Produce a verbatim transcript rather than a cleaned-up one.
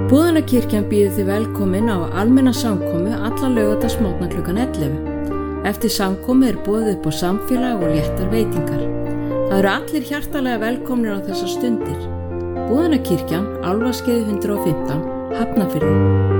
Búðanakirkjan býður þið velkomin á almenna samkomu alla laugardagsmorgna klukkan ellefu. Eftir samkomu er boðið upp á samfélag og léttar veitingar. Það eru allir hjartalega velkomnir á þessar stundir. Búðanakirkjan, Álfaskeiði hundrað og fimmtán, Hafnarfirði.